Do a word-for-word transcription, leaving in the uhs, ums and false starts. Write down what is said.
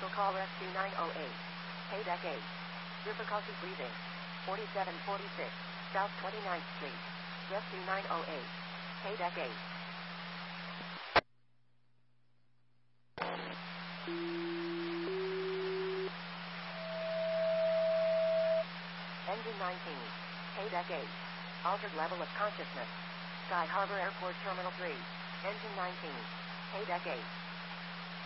Commercial call rescue nine oh eight. Paydeck eight. Difficulty breathing. forty-seven forty-six. South twenty-ninth Street. Rescue nine oh eight. Paydeck eight. Engine nineteen. Paydeck eight. Altered level of consciousness. Sky Harbor Airport Terminal three. Engine nineteen. Paydeck eight.